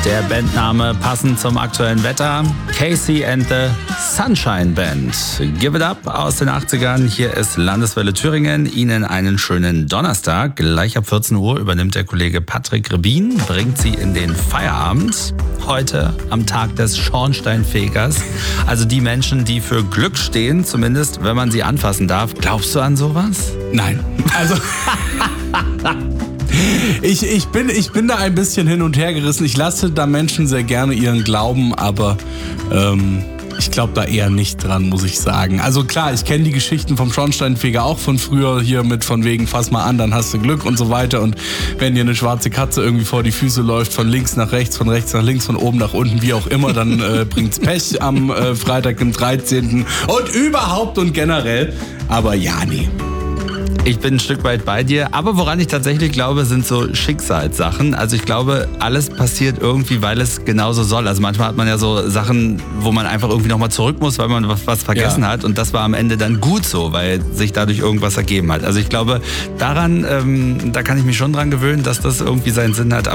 Der Bandname passend zum aktuellen Wetter. Casey and the Sunshine Band. Give it up aus den 80ern. Hier ist Landeswelle Thüringen. Ihnen einen schönen Donnerstag. Gleich ab 14 Uhr übernimmt der Kollege Patrick Rebin, bringt Sie in den Feierabend. Heute am Tag des Schornsteinfegers. Also die Menschen, die für Glück stehen, zumindest wenn man sie anfassen darf. Glaubst du an sowas? Nein. Also... Ich bin da ein bisschen hin und her gerissen. Ich lasse da Menschen sehr gerne ihren Glauben, aber ich glaube da eher nicht dran, muss ich sagen. Also klar, ich kenne die Geschichten vom Schornsteinfeger auch von früher, hier mit von wegen fass mal an, dann hast du Glück und so weiter. Und wenn dir eine schwarze Katze irgendwie vor die Füße läuft, von links nach rechts, von rechts nach links, von oben nach unten, wie auch immer, dann bringt's Pech am Freitag, dem 13. und überhaupt und generell. Aber ja, nee. Ich bin ein Stück weit bei dir, aber woran ich tatsächlich glaube, sind so Schicksalssachen. Also ich glaube, alles passiert irgendwie, weil es genauso soll. Also manchmal hat man ja so Sachen, wo man einfach irgendwie nochmal zurück muss, weil man was vergessen hat. Und das war am Ende dann gut so, weil sich dadurch irgendwas ergeben hat. Also ich glaube, daran, da kann ich mich schon dran gewöhnen, dass das irgendwie seinen Sinn hat.